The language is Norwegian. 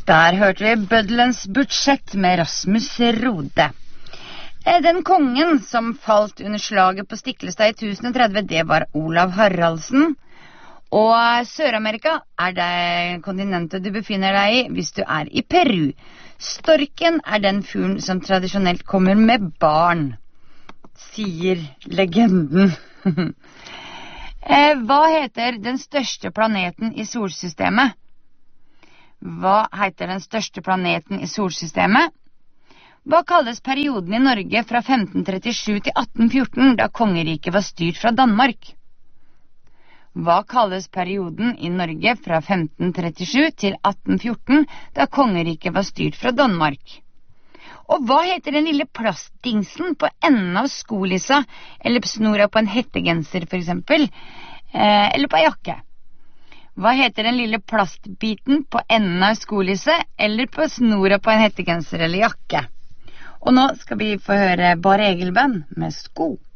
Der hørte vi Bøddelens budsjett med Rasmus Rode. Den kongen som falt under slaget på Stiklestad i 1030, det var Olav Haraldsen. Og Sør-Amerika det kontinentet du befinner deg i hvis du i Peru. Storken den fuglen som tradisjonelt kommer med barn, sier legenden. Hva heter den største planeten i solsystemet? Hva heter den største planeten i solsystemet? Hva kalles perioden i Norge fra 1537 til 1814, da kongeriket var styrt fra Danmark? Hva kalles perioden i Norge fra 1537 til 1814, da kongeriket var styrt fra Danmark? Og hva heter den lille plastdingsen på enden av skolissa, eller snora på en hettegenser for eksempel, eller på en jakke? Hva heter den lille plastbiten på enden av skolisse, eller på snora på en hettegenser eller jakke? Og nå skal vi få høre Bare Egil Band med Sko.